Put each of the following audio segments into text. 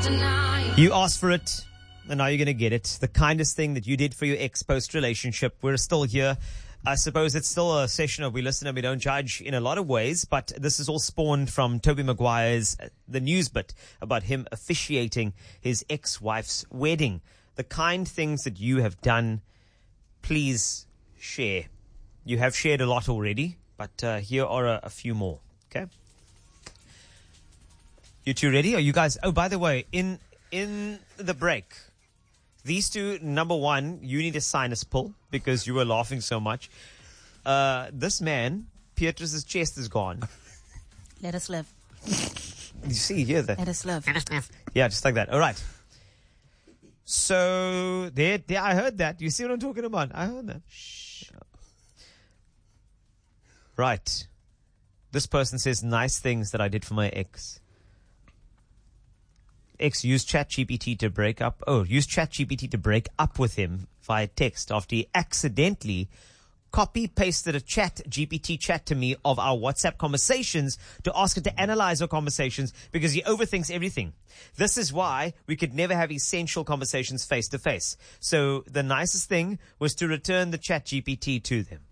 You asked for it, and now you're going to get it. The kindest thing that you did for your ex post-relationship. We're still here. I suppose it's still a session of we listen and we don't judge in a lot of ways, but this is all spawned from Toby Maguire's the news bit about him officiating his ex-wife's wedding. The kind things that you have done, please share. You have shared a lot already, but here are a few more, okay? You two ready? Are you guys... Oh, by the way, in the break... These two, number one, you need a sinus pull because you were laughing so much. This man, Pietrus's chest is gone. Let us live. You see, hear that? Let us live. Let us live. Yeah, just like that. All right. So, there, I heard that. You see what I'm talking about? I heard that. Shh. Right. This person says nice things that I did for my ex. Ex used ChatGPT to break up. Used ChatGPT to break up with him via text after he accidentally copy-pasted a ChatGPT chat to me of our WhatsApp conversations to ask it to analyze our conversations because he overthinks everything. This is why we could never have essential conversations face-to-face. So the nicest thing was to return the ChatGPT to them.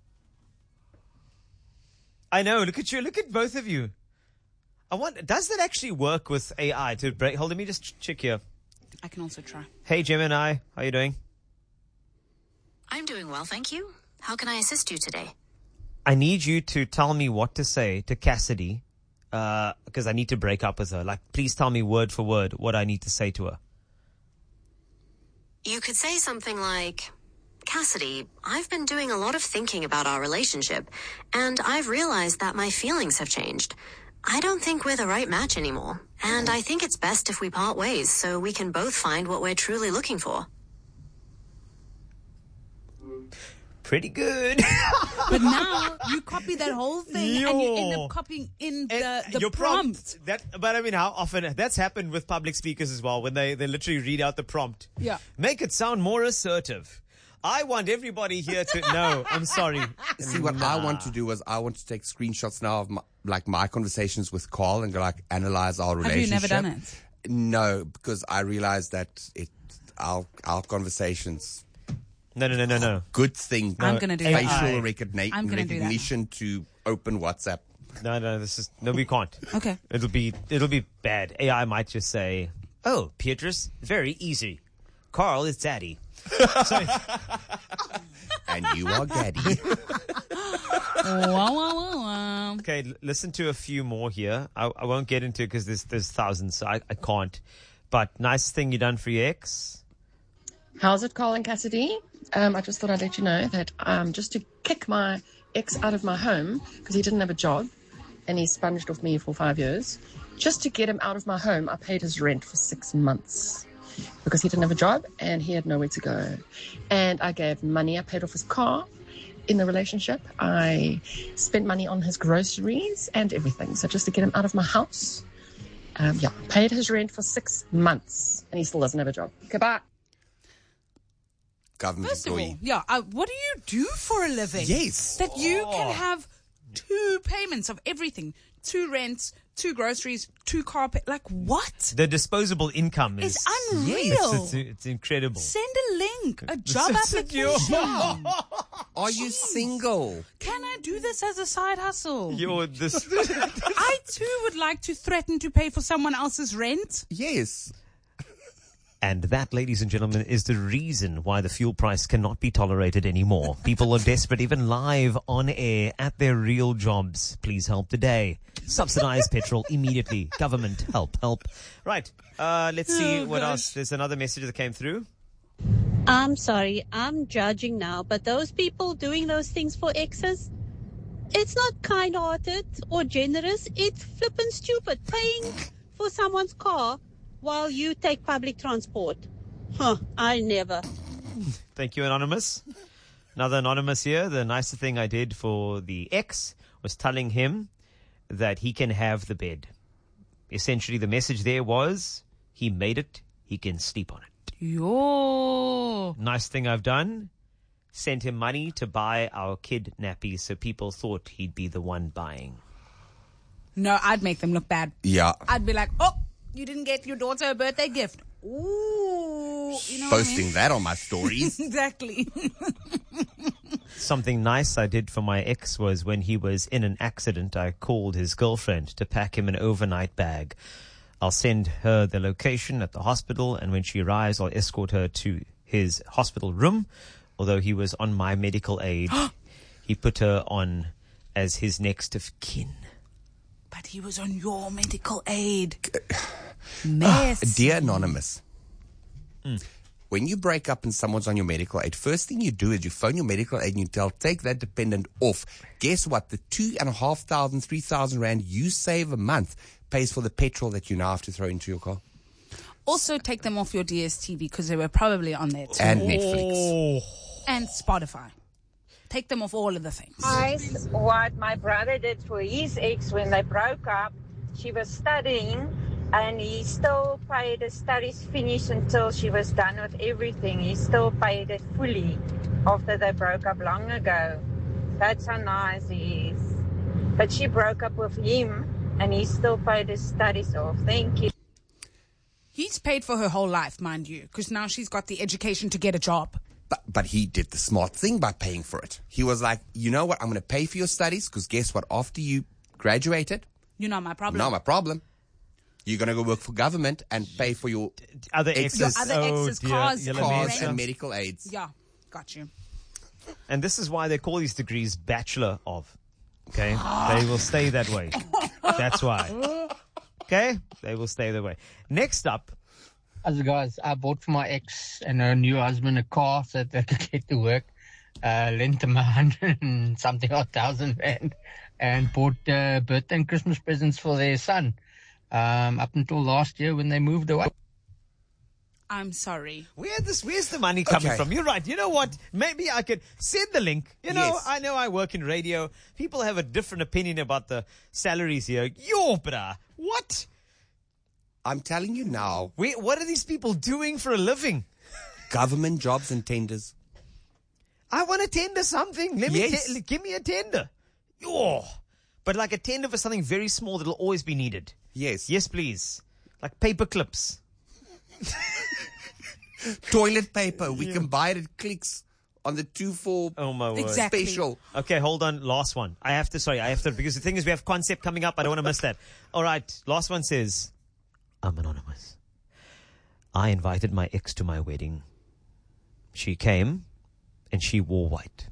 I know. Look at you. Look at both of you. I wonder, does that actually work with AI to break? Hold on, let me just check here. I can also try. Hey, Gemini, how are you doing? I'm doing well, thank you. How can I assist you today? I need you to tell me what to say to Cassidy, because I need to break up with her. Like, please tell me word for word what I need to say to her. You could say something like, Cassidy, I've been doing a lot of thinking about our relationship, and I've realized that my feelings have changed. I don't think we're the right match anymore, and I think it's best if we part ways so we can both find what we're truly looking for. Pretty good. But now you copy that whole thing and you end up copying in the prompt. But I mean, how often that's happened with public speakers as well when they literally read out the prompt. Yeah. Make it sound more assertive. I want everybody here to know. I'm sorry. See, what I want to do is I want to take screenshots now of my conversations with Carl and analyze our relationship. Have you never done it? No, because I realized that our conversations. No. Good thing. I'm going to do facial that. recognition to open WhatsApp. No, we can't. Okay. It'll be bad. AI might just say, "Oh, Pietrus, very easy. Carl is daddy." And you are daddy. Okay, listen to a few more here. I won't get into it because there's thousands, so I can't. But nicest thing you done for your ex? How's it, Carl and Cassidy? I just thought I'd let you know that just to kick my ex out of my home because he didn't have a job and he sponged off me for 5 years. Just to get him out of my home, I paid his rent for 6 months. Because he didn't have a job and he had nowhere to go. And I gave money. I paid off his car in the relationship. I spent money on his groceries and everything. So just to get him out of my house. Paid his rent for 6 months and he still doesn't have a job. Goodbye. Government First of employee. all, what do you do for a living? Yes. That you can have 2 payments of everything. 2 rents, 2 groceries, 2 car pay. Like what? The disposable income is It's unreal. Yes, it's incredible. Send a link, a job application. Are you single? Can I do this as a side hustle? This. I too would like to threaten to pay for someone else's rent. Yes. And that, ladies and gentlemen, is the reason why the fuel price cannot be tolerated anymore. People are desperate, even live on air at their real jobs. Please help today. Subsidize petrol immediately. Government, help. Right. Let's see what else. There's another message that came through. I'm sorry, I'm judging now, but those people doing those things for exes, it's not kind-hearted or generous. It's flippin' stupid. Paying for someone's car while you take public transport. I never. Thank you, Anonymous. Another Anonymous here. The nicest thing I did for the ex was telling him that he can have the bed. Essentially, the message there was, he made it, he can sleep on it. Yo. Nice thing I've done, sent him money to buy our kid nappies so people thought he'd be the one buying. No, I'd make them look bad. Yeah. I'd be like, oh, You didn't get your daughter a birthday gift. Ooh. You know Posting that on my stories. Exactly. Something nice I did for my ex was when he was in an accident, I called his girlfriend to pack him an overnight bag. I'll send her the location at the hospital, and when she arrives, I'll escort her to his hospital room. Although he was on my medical aid, he put her on as his next of kin. But he was on your medical aid. Mess. Dear Anonymous, when you break up and someone's on your medical aid, first thing you do is you phone your medical aid and you tell, take that dependent off. Guess what? The 2,500, 3,000 rand you save a month pays for the petrol that you now have to throw into your car. Also take them off your DSTV because they were probably on there too. And Netflix. And Spotify. Take them off all of the things. Guys, what my brother did for his ex when they broke up, she was studying and he still paid the studies finished until she was done with everything. He still paid it fully after they broke up long ago. That's how nice he is. But she broke up with him and he still paid his studies off. Thank you. He's paid for her whole life, mind you, because now she's got the education to get a job. But he did the smart thing by paying for it. He was like, you know what? I'm going to pay for your studies because guess what? After you graduated, You're not my problem. not my problem. You're going to go work for government and pay for your Other Exes. exes. Your other exes' cars. Yellow Cars Mesa. and medical aids. Yeah, got you. And this is why they call these degrees Bachelor of. Okay? They will stay that way. That's why. Okay? They will stay that way. Next up. As guys, I bought for my ex and her new husband a car so that they could get to work. Lent them 100 and something odd thousand rand and bought birthday and Christmas presents for their son. Up until last year when they moved away. I'm sorry. Where's the money coming Okay. from? You're right. You know what? Maybe I could send the link. You know, Yes. I know I work in radio. People have a different opinion about the salaries here. Yo, bruh. What? I'm telling you now, What are these people doing for a living? government jobs and tenders. I want to tender something. Yes. Give me a tender. Yo. But like a tender for something very small that'll always be needed. Yes. Yes, please. Like paper clips. Toilet paper. We can buy it at Clicks on the 2-4 Oh, my word. Exactly. special. Okay, hold on. Last one. I have to, because the thing is we have concept coming up. I don't want to miss that. All right. Last one says, I'm anonymous. I invited my ex to my wedding. She came and she wore white.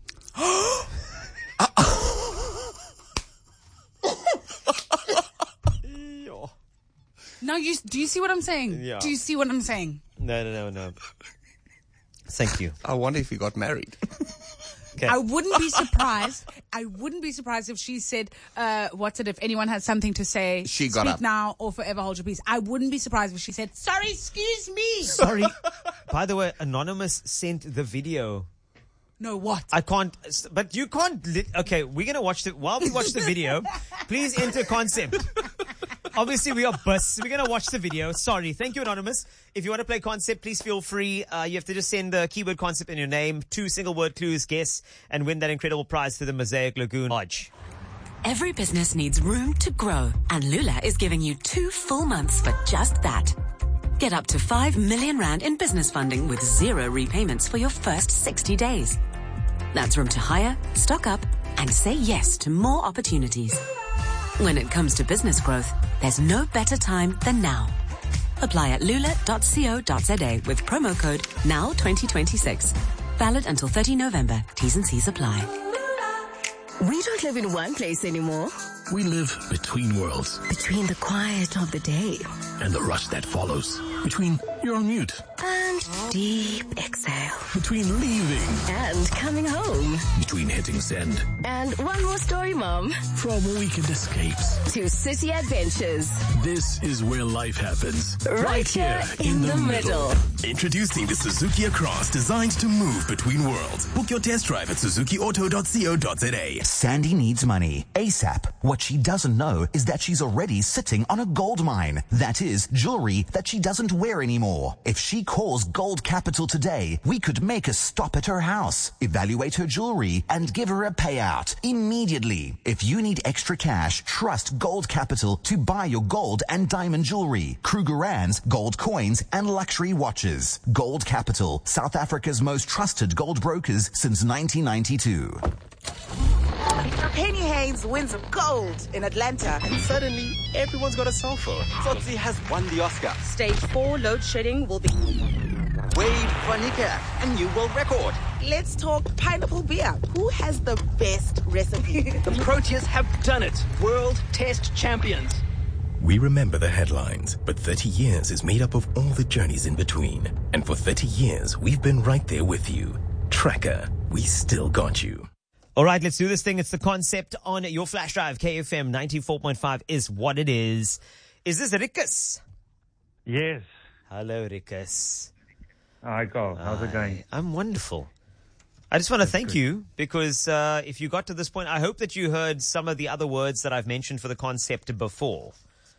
Now, do you see what I'm saying? Yeah. Do you see what I'm saying? No. Thank you. I wonder if he got married. Okay. I wouldn't be surprised. I wouldn't be surprised if she said, if anyone has something to say, She got speak up. now or forever hold your peace. I wouldn't be surprised if she said, sorry, excuse me. Sorry. By the way, Anonymous sent the video. No, what? I can't, but you can't. Okay, we're going to watch while we watch the video, please enter concept. Obviously, we are bus. We're going to watch the video. Sorry. Thank you, Anonymous. If you want to play concept, please feel free. You have to just send the keyword concept in your name, 2 single-word clues, guess, and win that incredible prize to the Mosaic Lagoon Lodge. Every business needs room to grow, and Lula is giving you 2 full months for just that. Get up to 5 million rand in business funding with 0 repayments for your first 60 days. That's room to hire, stock up, and say yes to more opportunities. When it comes to business growth, there's no better time than now. Apply at lula.co.za with promo code NOW2026. Valid until 30 November. T's and C's apply. We don't live in one place anymore. We live between worlds. Between the quiet of the day And the rush that follows. Between you're on mute. and deep exhale Between leaving. and coming home. Between hitting send. And one more story, Mom. From weekend escapes. To city adventures. This is where life happens. Right here in the middle. Introducing the Suzuki Across, designed to move between worlds. Book your test drive at suzukiauto.co.za. Sandy needs money. ASAP. What What she doesn't know is that she's already sitting on a gold mine. That is, jewelry that she doesn't wear anymore. If she calls Gold Capital today, we could make a stop at her house, evaluate her jewelry, and give her a payout immediately. If you need extra cash, trust Gold Capital to buy your gold and diamond jewelry, Krugerrands, gold coins, and luxury watches. Gold Capital, South Africa's most trusted gold brokers since 1992. Penny Haynes wins gold in Atlanta. And suddenly, everyone's got a cell phone. Tsotsi has won the Oscar. Stage 4 load shedding will be... Wade van Niekerk, a new world record. Let's talk pineapple beer. Who has the best recipe? The Proteas have done it. World Test Champions. We remember the headlines, but 30 years is made up of all the journeys in between. And for 30 years, we've been right there with you. Tracker, we still got you. All right, let's do this thing. It's the concept on your flash drive. KFM 94.5 is what it is. Is this Rikus? Yes. Hello, Rikus. Hi, Carl. How's it going? I'm wonderful. I just want to thank you because if you got to this point, I hope that you heard some of the other words that I've mentioned for the concept before.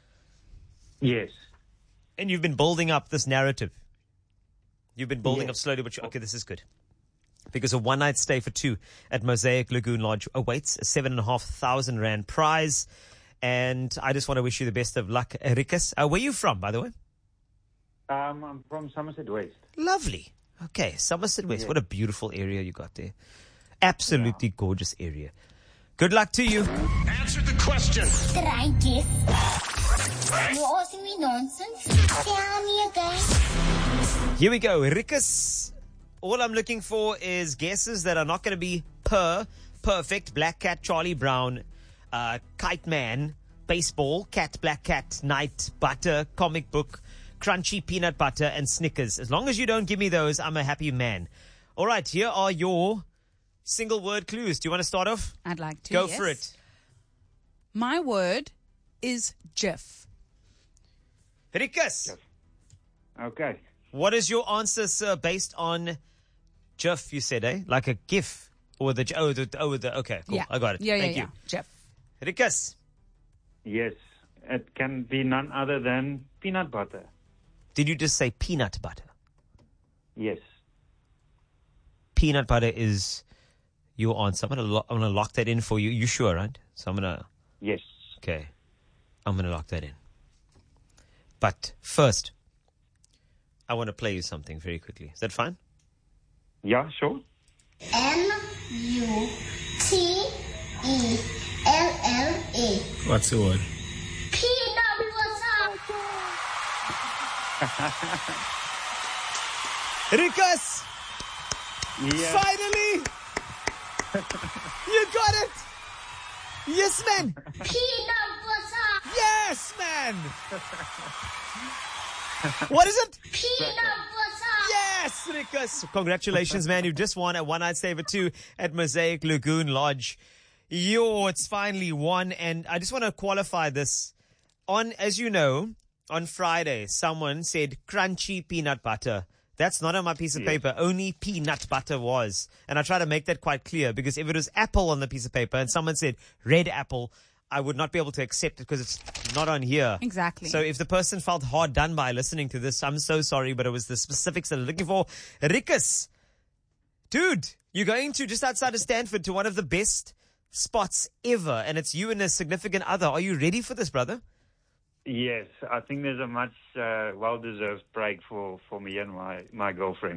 Yes. And you've been building up this narrative. You've been building up slowly, but okay, this is good. Because a one-night stay for two at Mosaic Lagoon Lodge awaits a 7,500 Rand prize. And I just want to wish you the best of luck, Rikus. Where are you from, by the way? I'm from Somerset West. Lovely. Okay, Somerset West. Yeah. What a beautiful area you got there. Absolutely gorgeous area. Good luck to you. Answer the question. Try guess. You're asking me nonsense. Tell me again. Here we go. Rikus. All I'm looking for is guesses that are not going to be perfect. Black Cat, Charlie Brown, Kite Man, Baseball, Cat, Black Cat, Night, Butter, Comic Book, Crunchy, Peanut Butter, and Snickers. As long as you don't give me those, I'm a happy man. All right, here are your single word clues. Do you want to start off? I'd like to. Go for it. My word is GIF. Rikus. Okay. What is your answer, sir, based on GIF, you said, eh? Like a GIF? Or okay, cool. Yeah. I got it. Thank you. GIF. Rikus. Yes. It can be none other than peanut butter. Did you just say peanut butter? Yes. Peanut butter is your answer. I'm gonna lock that in for you. You sure, right? So I'm gonna... Yes. Okay. I'm gonna lock that in. But first, I want to play you something very quickly. Is that fine? Yeah, sure. MUTELLA. What's the word? Peanut butter. Rikus! Yeah. Finally! You got it! Yes, man! Peanut butter. Yes, man! What is it? Peanut butter. Yes, Rikus! Congratulations, man. You've just won a one-night stay for two at Mosaic Lagoon Lodge. It's finally won. And I just want to qualify this. As you know, on Friday, someone said crunchy peanut butter. That's not on my piece of paper. Only peanut butter was. And I try to make that quite clear because if it was apple on the piece of paper and someone said red apple, I would not be able to accept it because it's not on here. Exactly. So if the person felt hard done by listening to this, I'm so sorry, but it was the specifics that I'm looking for. Rikus, dude, you're going to just outside of Stanford to one of the best spots ever, and it's you and a significant other. Are you ready for this, brother? Yes, I think there's a much well-deserved break for me and my girlfriend.